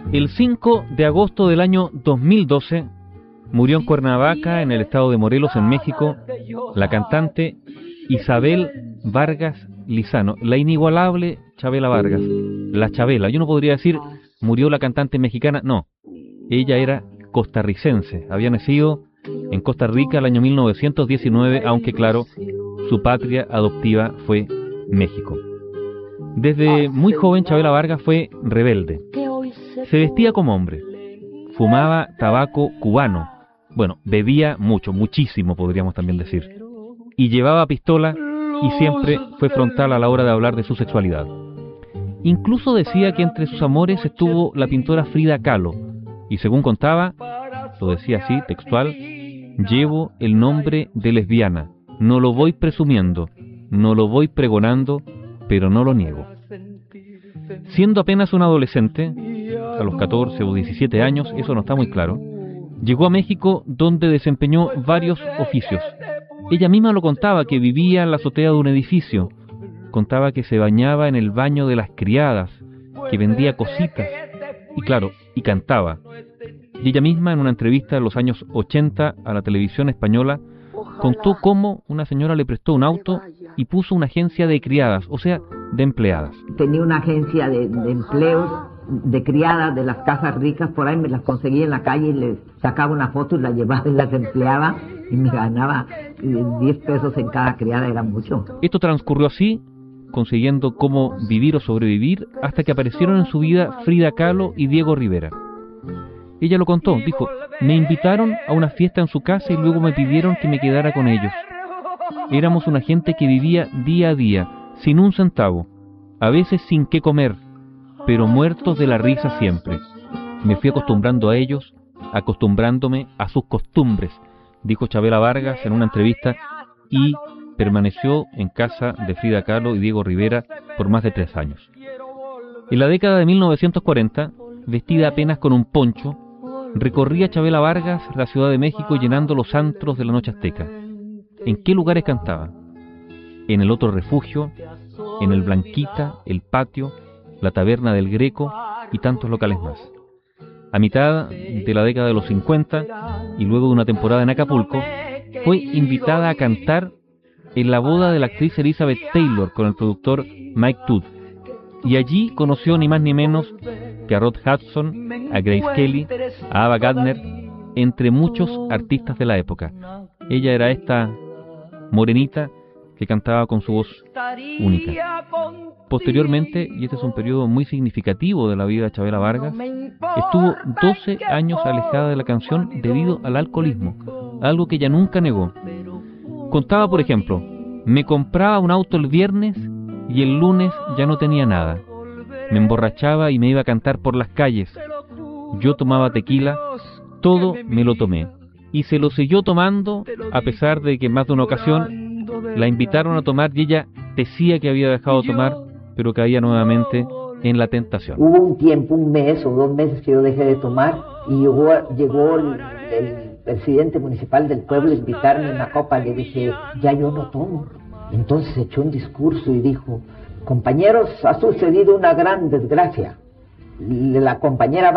El 5 de agosto del año 2012 murió en Cuernavaca, en el estado de Morelos, en México, la cantante Isabel Vargas Lizano, la inigualable Chabela Vargas, la Chabela. Yo no podría decir murió la cantante mexicana, no. Ella era costarricense, había nacido en Costa Rica el año 1919, aunque claro, su patria adoptiva fue México. Desde muy joven Chabela Vargas fue rebelde. Se vestía como hombre, fumaba tabaco cubano, bueno, bebía mucho, muchísimo podríamos también decir, y llevaba pistola y siempre fue frontal a la hora de hablar de su sexualidad. Incluso decía que entre sus amores estuvo la pintora Frida Kahlo, y según contaba, lo decía así, textual: llevo el nombre de lesbiana, no lo voy presumiendo, no lo voy pregonando, pero no lo niego. Siendo apenas un adolescente, a los 14 o 17 años, eso no está muy claro, llegó a México, donde desempeñó varios oficios. Ella misma lo contaba, que vivía en la azotea de un edificio, contaba que se bañaba en el baño de las criadas, que vendía cositas, y claro, y cantaba. Y ella misma, en una entrevista en los años 80 a la televisión española, contó cómo una señora le prestó un auto y puso una agencia de criadas, o sea, de empleadas. Tenía una agencia de empleos, de criadas de las casas ricas, por ahí me las conseguía en la calle y les sacaba una foto y la llevaba y las empleaba y me ganaba 10 pesos en cada criada, era mucho. Esto transcurrió así, consiguiendo cómo vivir o sobrevivir, hasta que aparecieron en su vida Frida Kahlo y Diego Rivera. Ella lo contó, dijo: me invitaron a una fiesta en su casa y luego me pidieron que me quedara con ellos. Éramos una gente que vivía día a día, sin un centavo, a veces sin qué comer, pero muertos de la risa siempre. Me fui acostumbrando a ellos, acostumbrándome a sus costumbres, dijo Chabela Vargas en una entrevista, y permaneció en casa de Frida Kahlo y Diego Rivera por más de 3 años. En la década de 1940, vestida apenas con un poncho, recorría Chabela Vargas la Ciudad de México llenando los antros de la noche azteca. ¿En qué lugares cantaba? En el Otro Refugio, en el Blanquita, el Patio, la Taberna del Greco y tantos locales más. A mitad de la década de los 50 y luego de una temporada en Acapulco, fue invitada a cantar en la boda de la actriz Elizabeth Taylor con el productor Mike Todd. Y allí conoció ni más ni menos que a Rod Hudson, a Grace Kelly, a Ava Gardner, entre muchos artistas de la época. Ella era esta morenita que cantaba con su voz única. Posteriormente, y este es un periodo muy significativo de la vida de Chabela Vargas, estuvo 12 años alejada de la canción debido al alcoholismo, algo que ella nunca negó. Contaba, por ejemplo: me compraba un auto el viernes y el lunes ya no tenía nada. Me emborrachaba y me iba a cantar por las calles. Yo tomaba tequila, todo me lo tomé. Y se lo siguió tomando, a pesar de que más de una ocasión la invitaron a tomar y ella decía que había dejado de tomar, pero caía nuevamente en la tentación. Hubo un tiempo, un mes o 2 meses que yo dejé de tomar y llegó el presidente municipal del pueblo a invitarme a una copa. Le dije: ya yo no tomo. Entonces echó un discurso y dijo: compañeros, ha sucedido una gran desgracia. La compañera